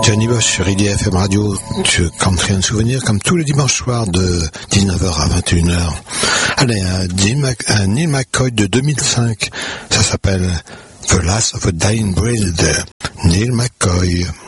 Johnny Bosch sur IDFM Radio, Country and Souvenir, comme tous les dimanches soirs de 19h à 21h. Allez, un Neil McCoy de 2005, ça s'appelle The Last of a Dying Breed, Neil McCoy.